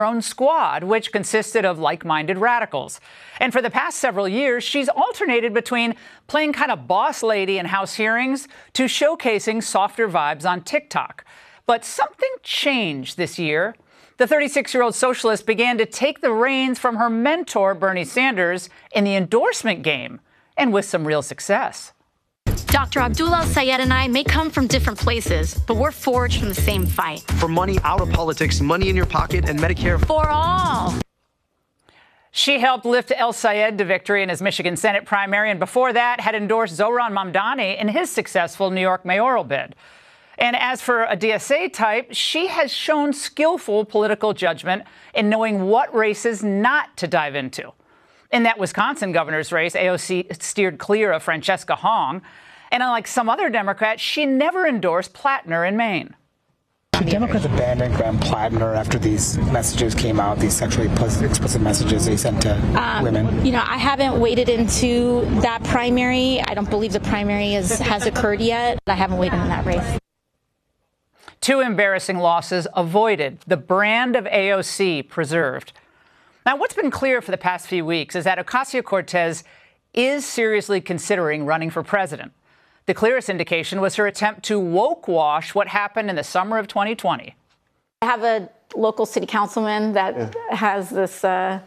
own squad, which consisted of like-minded radicals. And for the past several years, she's alternated between playing kind of boss lady in House hearings to showcasing softer vibes on TikTok. But something changed this year. The 36-year-old socialist began to take the reins from her mentor, Bernie Sanders, in the endorsement game, and with some real success. Dr. Abdul El-Sayed and I may come from different places, but we're forged from the same fight. For money out of politics, money in your pocket, and Medicare for all. She helped lift El-Sayed to victory in his Michigan Senate primary, and before that had endorsed Zohran Mamdani in his successful New York mayoral bid. And as for a DSA type, she has shown skillful political judgment in knowing what races not to dive into. In that Wisconsin governor's race, AOC steered clear of Francesca Hong. And unlike some other Democrats, she never endorsed Plattner in Maine. The Democrats abandoned Graham Plattner after these messages came out, these sexually explicit messages they sent to women. You know, I haven't waded into that primary. I don't believe the primary has occurred yet. I haven't waded in that race. 2 embarrassing losses avoided, the brand of AOC preserved. Now, what's been clear for the past few weeks is that Ocasio-Cortez is seriously considering running for president. The clearest indication was her attempt to woke wash what happened in the summer of 2020. I have a local city councilman that has this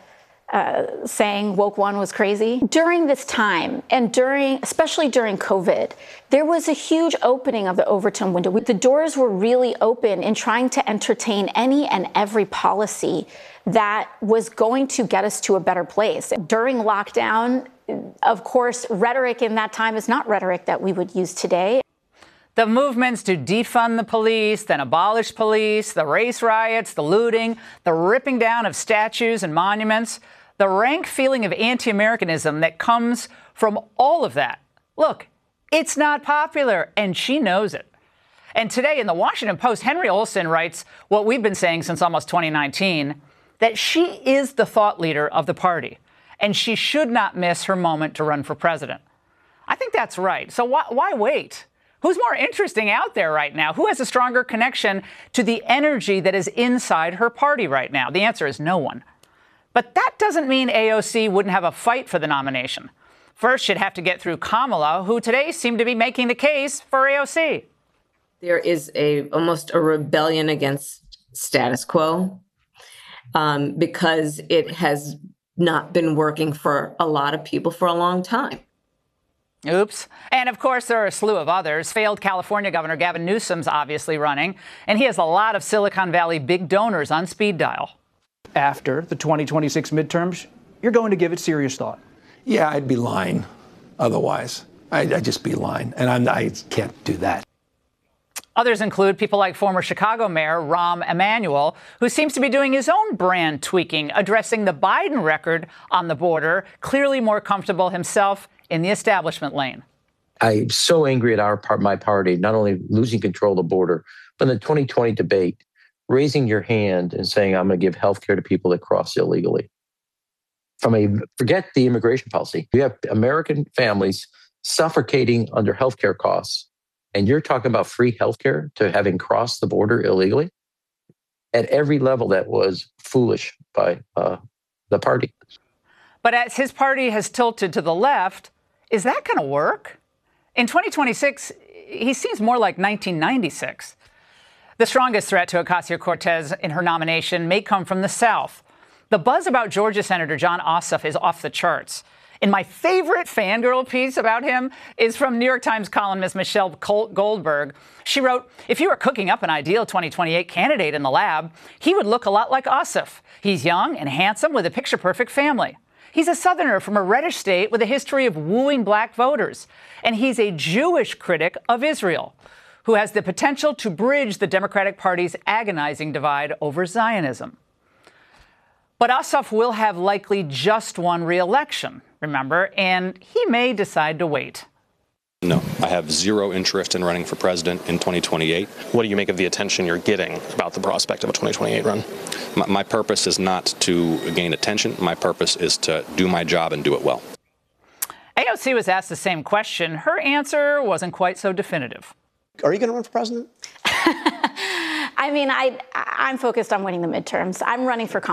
saying woke one was crazy. During this time and especially during COVID, there was a huge opening of the Overton window. The doors were really open in trying to entertain any and every policy that was going to get us to a better place. During lockdown, of course, rhetoric in that time is not rhetoric that we would use today. The movements to defund the police, then abolish police, the race riots, the looting, the ripping down of statues and monuments, the rank feeling of anti-Americanism that comes from all of that. Look, it's not popular, and she knows it. And today in the Washington Post, Henry Olsen writes what we've been saying since almost 2019, that she is the thought leader of the party, and she should not miss her moment to run for president. I think that's right. So why wait? Who's more interesting out there right now? Who has a stronger connection to the energy that is inside her party right now? The answer is no one. But that doesn't mean AOC wouldn't have a fight for the nomination. First, she'd have to get through Kamala, who today seemed to be making the case for AOC. There is almost a rebellion against status quo because it has not been working for a lot of people for a long time. Oops. And of course, there are a slew of others. Failed California Governor Gavin Newsom's obviously running, and he has a lot of Silicon Valley big donors on speed dial. After the 2026 midterms, you're going to give it serious thought. Yeah, I'd be lying otherwise. I'd just be lying, and I can't do that. Others include people like former Chicago Mayor Rahm Emanuel, who seems to be doing his own brand tweaking, addressing the Biden record on the border, clearly more comfortable himself in the establishment lane. I'm so angry at my party, not only losing control of the border, but in the 2020 debate, raising your hand and saying, I'm going to give health care to people that cross illegally. Forget the immigration policy. We have American families suffocating under health care costs, and you're talking about free health care to having crossed the border illegally? At every level, that was foolish by the party. But as his party has tilted to the left, is that going to work? In 2026, he seems more like 1996. The strongest threat to Ocasio-Cortez in her nomination may come from the South. The buzz about Georgia Senator Jon Ossoff is off the charts. And my favorite fangirl piece about him is from New York Times columnist Michelle Goldberg. She wrote, if you were cooking up an ideal 2028 candidate in the lab, he would look a lot like Ossoff. He's young and handsome with a picture-perfect family. He's a Southerner from a reddish state with a history of wooing black voters. And he's a Jewish critic of Israel, who has the potential to bridge the Democratic Party's agonizing divide over Zionism. But Ossoff will have likely just one re-election, remember, and he may decide to wait. No, I have zero interest in running for president in 2028. What do you make of the attention you're getting about the prospect of a 2028 run? My purpose is not to gain attention. My purpose is to do my job and do it well. AOC was asked the same question. Her answer wasn't quite so definitive. Are you going to run for president? I mean, I'm focused on winning the midterms. I'm running for